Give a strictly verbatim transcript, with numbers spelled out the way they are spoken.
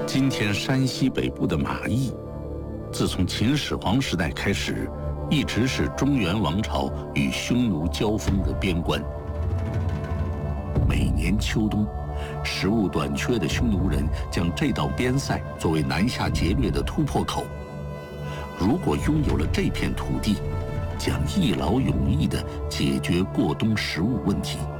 今天山西北部的马邑，自从秦始皇时代开始，一直是中原王朝与匈奴交锋的边关。每年秋冬，食物短缺的匈奴人将这道边塞作为南下劫掠的突破口。如果拥有了这片土地，将一劳永逸地解决过冬食物问题。